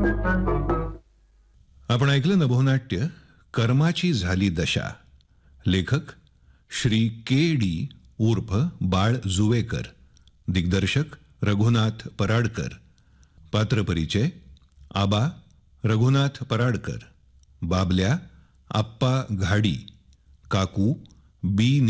आपण ऐकलं नभोनाट्य कर्माची झाली दशा. लेखक श्री के डी उर्फ बाळ जुवेकर. दिग्दर्शक रघुनाथ पराडकर. पात्रपरिचय: आबा रघुनाथ पराडकर, बाबल्या आप्पा घाडी, काकू बी